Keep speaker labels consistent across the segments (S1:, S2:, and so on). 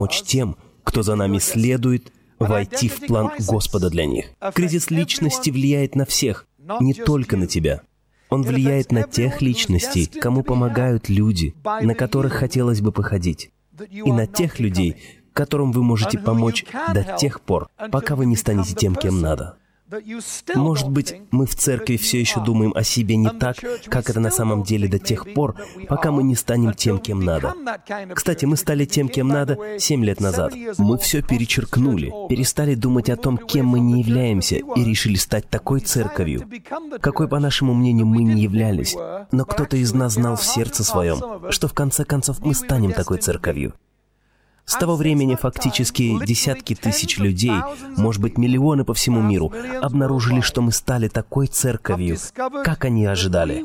S1: помочь тем, кто за нами следует, войти в план Господа для них. Кризис личности влияет на всех, не только на тебя. Он влияет на тех личностей, кому помогают люди, на которых хотелось бы походить, и на тех людей, которым вы можете помочь до тех пор, пока вы не станете тем, кем надо. Может быть, мы в церкви все еще думаем о себе не так, как это на самом деле до тех пор, пока мы не станем тем, кем надо. Кстати, мы стали тем, кем надо 7 лет назад. Мы все перечеркнули, перестали думать о том, кем мы не являемся, и решили стать такой церковью, какой, по нашему мнению, мы не являлись. Но кто-то из нас знал в сердце своем, что в конце концов мы станем такой церковью. С того времени фактически десятки тысяч людей, может быть, миллионы по всему миру, обнаружили, что мы стали такой церковью, как они ожидали.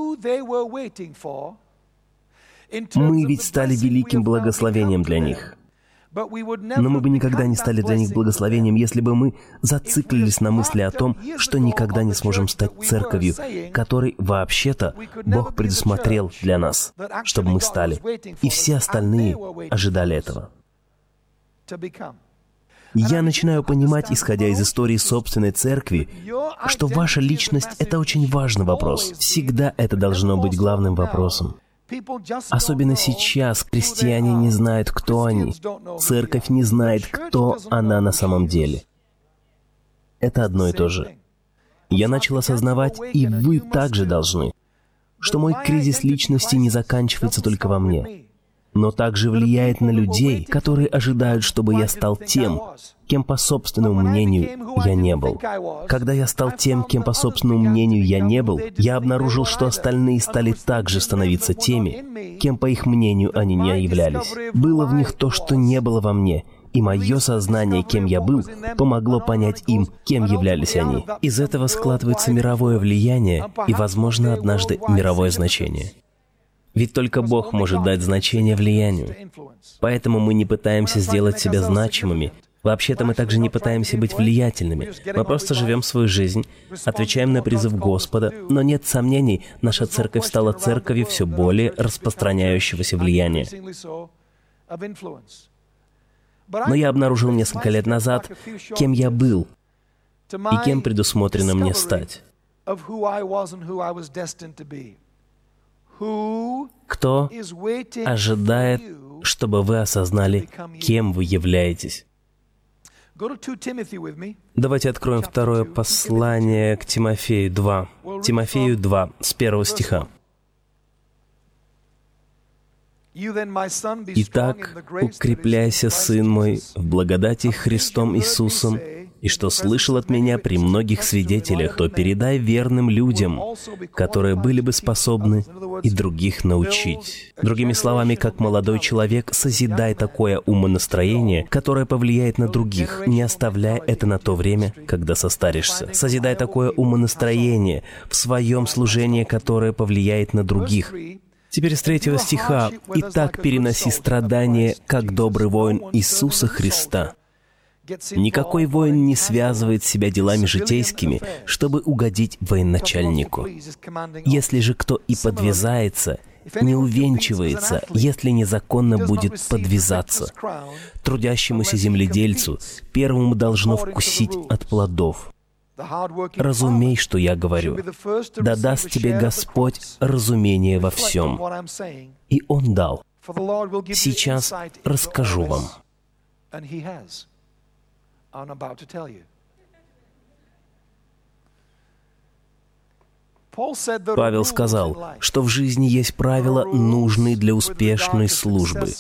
S1: Мы ведь стали великим благословением для них. Но мы бы никогда не стали для них благословением, если бы мы зациклились на мысли о том, что никогда не сможем стать церковью, которой вообще-то Бог предусмотрел для нас, чтобы мы стали. И все остальные ожидали этого. Я начинаю понимать, исходя из истории собственной церкви, что ваша личность — это очень важный вопрос. Всегда это должно быть главным вопросом. Особенно сейчас христиане не знают, кто они. Церковь не знает, кто она на самом деле. Это одно и то же. Я начал осознавать, и вы также должны, что мой кризис личности не заканчивается только во мне, но также влияет на людей, которые ожидают, чтобы я стал тем, кем по собственному мнению я не был. Когда я стал тем, кем по собственному мнению я не был, я обнаружил, что остальные стали также становиться теми, кем по их мнению они не являлись. Было в них то, что не было во мне, и мое сознание, кем я был, помогло понять им, кем являлись они. Из этого складывается мировое влияние и, возможно, однажды мировое значение. Ведь только Бог может дать значение влиянию. Поэтому мы не пытаемся сделать себя значимыми. Вообще-то мы также не пытаемся быть влиятельными. Мы просто живем свою жизнь, отвечаем на призыв Господа, но нет сомнений, наша церковь стала церковью все более распространяющегося влияния. Но я обнаружил несколько лет назад, кем я был и кем предусмотрено мне стать. Кто ожидает, чтобы вы осознали, кем вы являетесь? Давайте откроем второе послание к Тимофею 2. Тимофею 2, с 1 стиха. «Итак, укрепляйся, сын мой, в благодати Христом Иисусом, и что слышал от меня при многих свидетелях, то передай верным людям, которые были бы способны и других научить». Другими словами, как молодой человек, созидай такое умонастроение, которое повлияет на других, не оставляя это на то время, когда состаришься. Созидай такое умонастроение в своем служении, которое повлияет на других. Теперь с 3 стиха. «Итак, переноси страдания, как добрый воин Иисуса Христа». Никакой воин не связывает себя делами житейскими, чтобы угодить военачальнику. Если же кто и подвязается, не увенчивается, если незаконно будет подвязаться. Трудящемуся земледельцу первому должно вкусить от плодов. Разумей, что я говорю. Да даст тебе Господь разумение во всем. И Он дал. Сейчас расскажу вам. Павел сказал, что в жизни есть правила, нужные для успешной службы.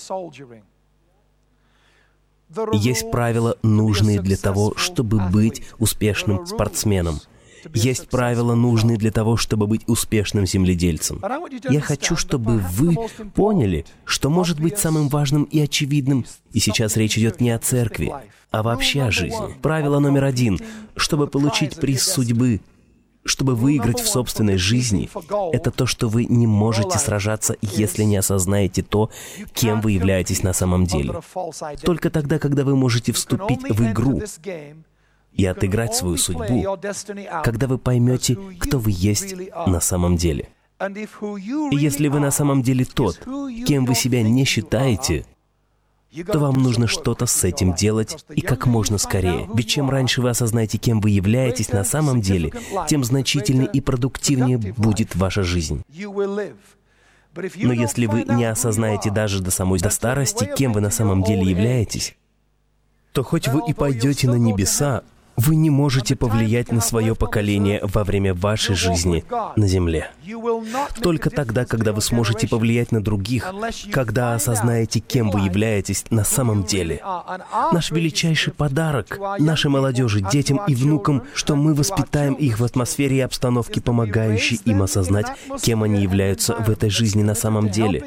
S1: Есть правила, нужные для того, чтобы быть успешным спортсменом. Есть правила, нужные для того, чтобы быть успешным земледельцем. Я хочу, чтобы вы поняли, что может быть самым важным и очевидным, и сейчас речь идет не о церкви, а вообще о жизни. Правило номер 1. Чтобы получить приз судьбы, чтобы выиграть в собственной жизни, это то, что вы не можете сражаться, если не осознаете то, кем вы являетесь на самом деле. Только тогда, когда вы можете вступить в игру и отыграть свою судьбу, когда вы поймете, кто вы есть на самом деле. И если вы на самом деле тот, кем вы себя не считаете, то вам нужно что-то с этим делать и как можно скорее. Ведь чем раньше вы осознаете, кем вы являетесь на самом деле, тем значительнее и продуктивнее будет ваша жизнь. Но если вы не осознаете даже до старости, кем вы на самом деле являетесь, то хоть вы и пойдете на небеса, вы не можете повлиять на свое поколение во время вашей жизни на земле. Только тогда, когда вы сможете повлиять на других, когда осознаете, кем вы являетесь на самом деле. Наш величайший подарок нашей молодежи, детям и внукам, что мы воспитаем их в атмосфере и обстановке, помогающей им осознать, кем они являются в этой жизни на самом деле.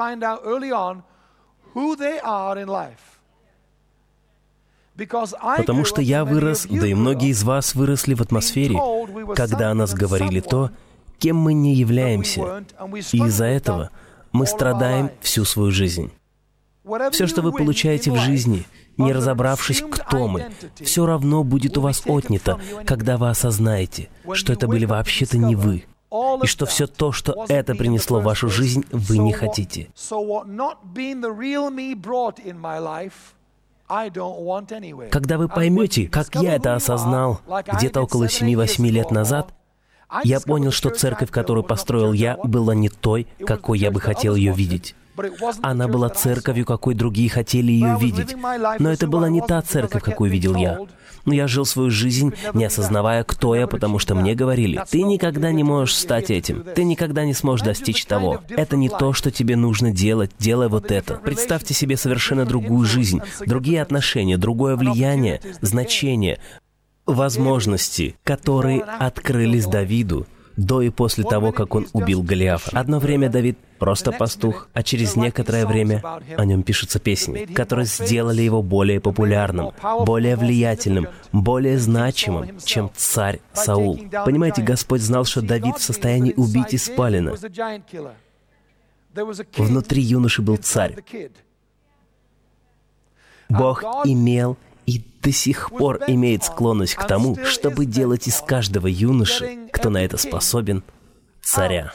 S1: Потому что я вырос, да и многие из вас выросли в атмосфере, когда о нас говорили то, кем мы не являемся. И из-за этого мы страдаем всю свою жизнь. Все, что вы получаете в жизни, не разобравшись, кто мы, все равно будет у вас отнято, когда вы осознаете, что это были вообще-то не вы, и что все то, что это принесло в вашу жизнь, вы не хотите. Когда вы поймете, как я это осознал где-то около 7-8 лет назад, я понял, что церковь, которую построил я, была не той, какой я бы хотел ее видеть. Она была церковью, какой другие хотели ее видеть. Но это была не та церковь, какую видел я. Но я жил свою жизнь, не осознавая, кто я, потому что мне говорили: ты никогда не можешь стать этим, ты никогда не сможешь достичь того. Это не то, что тебе нужно делать, делай вот это. Представьте себе совершенно другую жизнь, другие отношения, другое влияние, значение, возможности, которые открылись Давиду до и после того, как он убил Голиафа. Одно время Давид просто пастух, а через некоторое время о нем пишутся песни, которые сделали его более популярным, более влиятельным, более значимым, чем царь Саул. Понимаете, Господь знал, что Давид в состоянии убить исполина. Внутри юноши был царь. Бог имел и до сих пор имеет склонность к тому, чтобы делать из каждого юноши, кто на это способен, царя.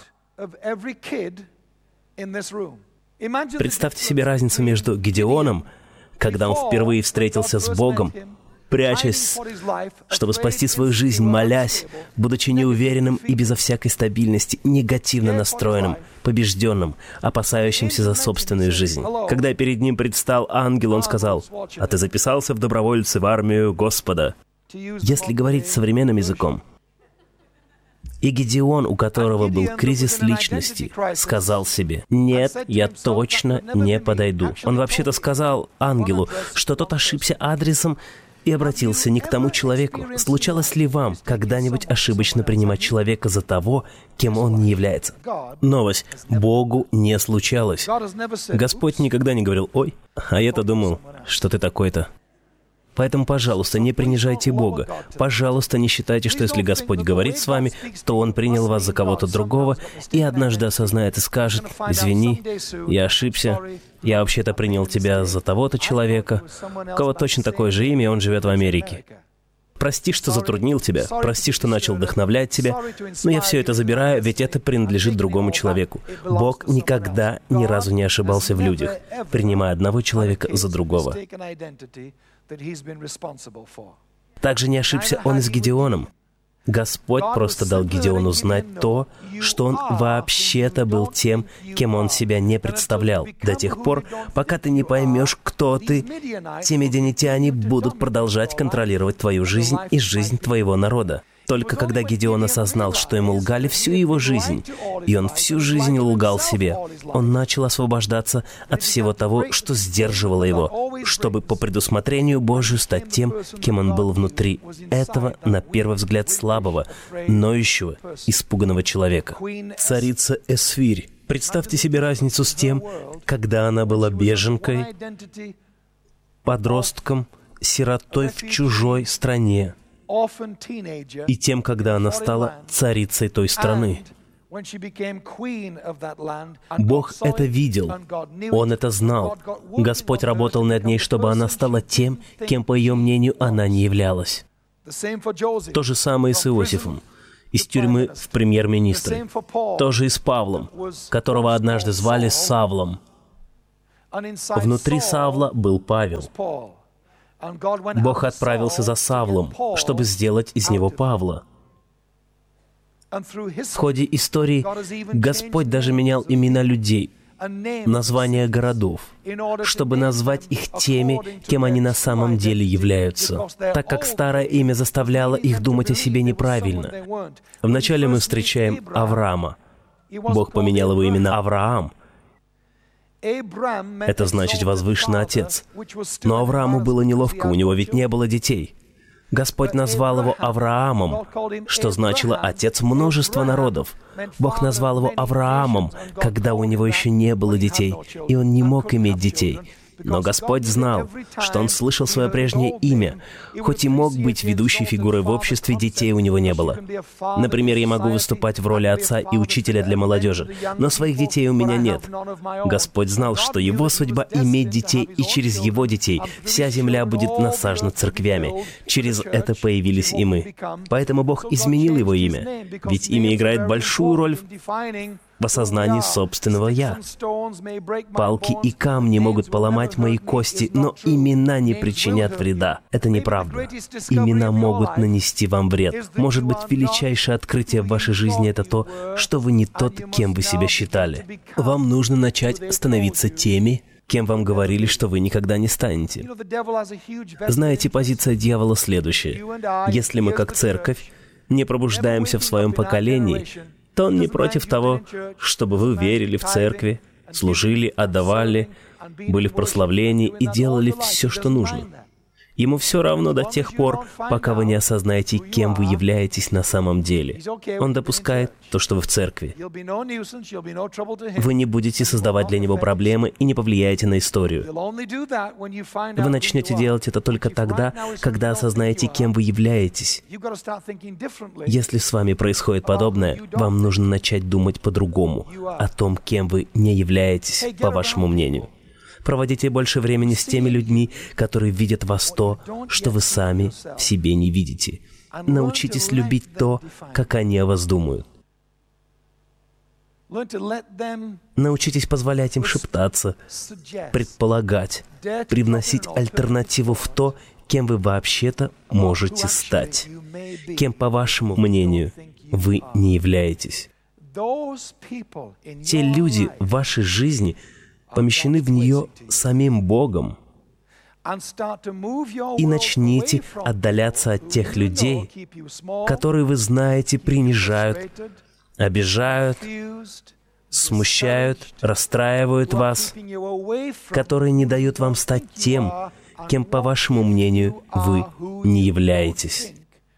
S1: Представьте себе разницу между Гедеоном, когда он впервые встретился с Богом, прячась, чтобы спасти свою жизнь, молясь, будучи неуверенным и безо всякой стабильности, негативно настроенным, побежденным, опасающимся за собственную жизнь. Когда перед ним предстал ангел, он сказал: «А ты записался в добровольцы в армию Господа». Если говорить современным языком, и Гедеон, у которого был кризис личности, сказал себе: «Нет, я точно не подойду». Он вообще-то сказал ангелу, что тот ошибся адресом, и обратился не к тому человеку. Случалось ли вам когда-нибудь ошибочно принимать человека за того, кем он не является? Новость. Богу не случалось. Господь никогда не говорил: «Ой, а я-то думал, что ты такой-то». Поэтому, пожалуйста, не принижайте Бога. Пожалуйста, не считайте, что если Господь говорит с вами, то Он принял вас за кого-то другого и однажды осознает и скажет: «Извини, я ошибся, я вообще-то принял тебя за того-то человека, у кого точно такое же имя, и он живет в Америке. Прости, что затруднил тебя, прости, что начал вдохновлять тебя, но я все это забираю, ведь это принадлежит другому человеку». Бог никогда ни разу не ошибался в людях, принимая одного человека за другого. Также не ошибся Он и с Гедеоном. Господь просто дал Гедеону знать то, что он вообще-то был тем, кем он себя не представлял. До тех пор, пока ты не поймешь, кто ты, те медианитяне будут продолжать контролировать твою жизнь и жизнь твоего народа. Только когда Гедеон осознал, что ему лгали всю его жизнь, и он всю жизнь лгал себе, он начал освобождаться от всего того, что сдерживало его, чтобы по предусмотрению Божию стать тем, кем он был внутри этого, на первый взгляд, слабого, ноющего, испуганного человека. Царица Эсфирь. Представьте себе разницу с тем, когда она была беженкой, подростком, сиротой в чужой стране, и тем, когда она стала царицей той страны. Бог это видел, Он это знал. Господь работал над ней, чтобы она стала тем, кем, по ее мнению, она не являлась. То же самое и с Иосифом. Из тюрьмы в премьер-министры. То же и с Павлом, которого однажды звали Савлом. Внутри Савла был Павел. Бог отправился за Савлом, чтобы сделать из него Павла. В ходе истории Господь даже менял имена людей, названия городов, чтобы назвать их теми, кем они на самом деле являются, так как старое имя заставляло их думать о себе неправильно. Вначале мы встречаем Авраама. Бог поменял его имя на Авраам. Это значит «возвышенный отец». Но Аврааму было неловко, у него ведь не было детей. Господь назвал его Авраамом, что значило «отец множества народов». Бог назвал его Авраамом, когда у него еще не было детей, и он не мог иметь детей. Но Господь знал, что он слышал свое прежнее имя. Хоть и мог быть ведущей фигурой в обществе, детей у него не было. Например, я могу выступать в роли отца и учителя для молодежи, но своих детей у меня нет. Господь знал, что его судьба — иметь детей, и через его детей вся земля будет насажена церквями. Через это появились и мы. Поэтому Бог изменил его имя, ведь имя играет большую роль в осознании собственного «я». Палки и камни могут поломать мои кости, но имена не причинят вреда. Это неправда. Имена могут нанести вам вред. Может быть, величайшее открытие в вашей жизни — это то, что вы не тот, кем вы себя считали. Вам нужно начать становиться теми, кем вам говорили, что вы никогда не станете. Знаете, позиция дьявола следующая. Если мы, как церковь, не пробуждаемся в своем поколении, то он не против того, чтобы вы верили в церкви, служили, отдавали, были в прославлении и делали все, что нужно. Ему все равно до тех пор, пока вы не осознаете, кем вы являетесь на самом деле. Он допускает то, что вы в церкви. Вы не будете создавать для него проблемы и не повлияете на историю. Вы начнете делать это только тогда, когда осознаете, кем вы являетесь. Если с вами происходит подобное, вам нужно начать думать по-другому, о том, кем вы не являетесь, по вашему мнению. Проводите больше времени с теми людьми, которые видят в вас то, что вы сами в себе не видите. Научитесь любить то, как они о вас думают. Научитесь позволять им шептаться, предполагать, привносить альтернативу в то, кем вы вообще-то можете стать, кем, по вашему мнению, вы не являетесь. Те люди в вашей жизни помещены в нее самим Богом. И начните отдаляться от тех людей, которые, вы знаете, принижают, обижают, смущают, расстраивают вас, которые не дают вам стать тем, кем, по вашему мнению, вы не являетесь.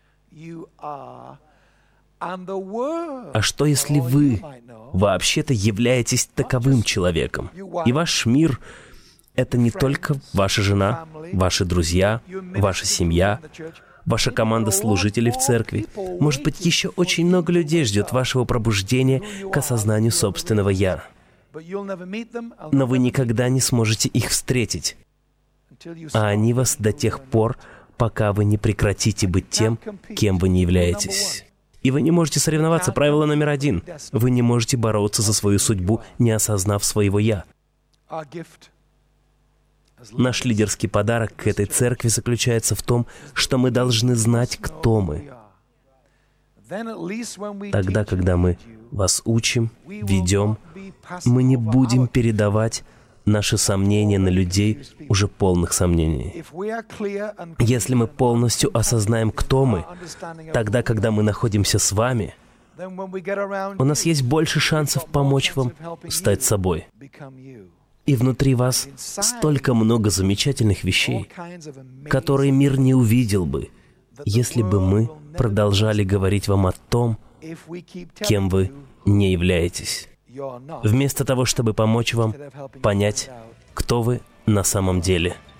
S1: А что, если вы вообще-то являетесь таковым человеком? И ваш мир — это не только ваша жена, ваши друзья, ваша семья, ваша команда служителей в церкви. Может быть, еще очень много людей ждет вашего пробуждения к осознанию собственного «я». Но вы никогда не сможете их встретить. А они вас до тех пор, пока вы не прекратите быть тем, кем вы не являетесь. И вы не можете соревноваться. Правило номер 1. Вы не можете бороться за свою судьбу, не осознав своего «я». Наш лидерский подарок к этой церкви заключается в том, что мы должны знать, кто мы. Тогда, когда мы вас учим, ведем, мы не будем передавать наши сомнения на людей, уже полных сомнений. Если мы полностью осознаем, кто мы, тогда, когда мы находимся с вами, у нас есть больше шансов помочь вам стать собой. И внутри вас столько много замечательных вещей, которые мир не увидел бы, если бы мы продолжали говорить вам о том, кем вы не являетесь, вместо того, чтобы помочь вам понять, кто вы на самом деле.